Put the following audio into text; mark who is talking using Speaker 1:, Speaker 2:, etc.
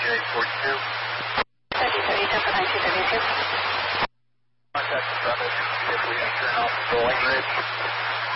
Speaker 1: J42.
Speaker 2: 3032 for 1932.
Speaker 1: Contact the summit if we enter an off rolling ridge.